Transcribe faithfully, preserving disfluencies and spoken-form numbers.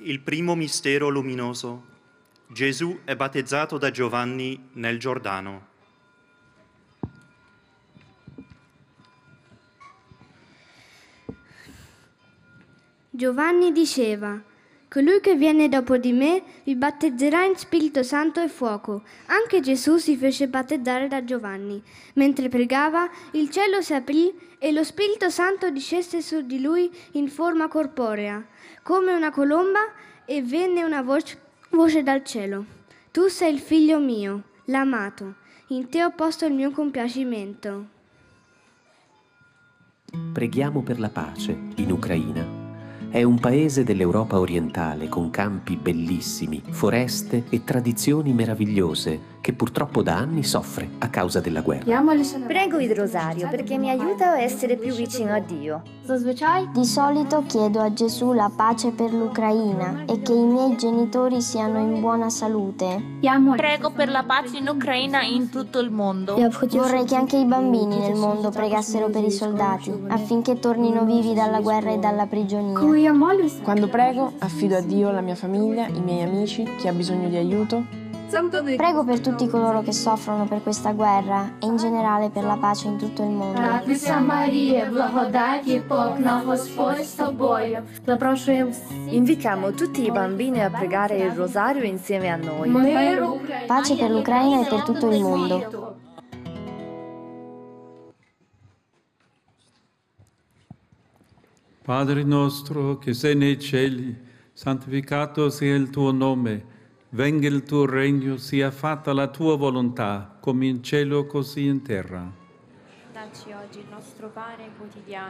Il primo mistero luminoso. Gesù è battezzato da Giovanni nel Giordano. Giovanni diceva: colui che viene dopo di me vi battezzerà in Spirito Santo e fuoco. Anche Gesù si fece battezzare da Giovanni. Mentre pregava, il cielo si aprì e lo Spirito Santo discese su di lui in forma corporea, come una colomba, e venne una voce, voce dal cielo: tu sei il figlio mio, l'amato, in te ho posto il mio compiacimento. Preghiamo per la pace in Ucraina. È un paese dell'Europa orientale con campi bellissimi, foreste e tradizioni meravigliose che purtroppo da anni soffre a causa della guerra. Prego il rosario perché mi aiuta a essere più vicino a Dio. Di solito chiedo a Gesù la pace per l'Ucraina e che i miei genitori siano in buona salute. Prego per la pace in Ucraina e in tutto il mondo. Vorrei che anche i bambini nel mondo pregassero per i soldati affinché tornino vivi dalla guerra e dalla prigionia. Quando prego, affido a Dio la mia famiglia, i miei amici, chi ha bisogno di aiuto. Prego per tutti coloro che soffrono per questa guerra e in generale per la pace in tutto il mondo. Invitiamo tutti i bambini a pregare il rosario insieme a noi. Pace per l'Ucraina e per tutto il mondo. Padre nostro che sei nei cieli, santificato sia il tuo nome, venga il tuo regno, sia fatta la tua volontà, come in cielo così in terra. Dacci oggi il nostro pane quotidiano.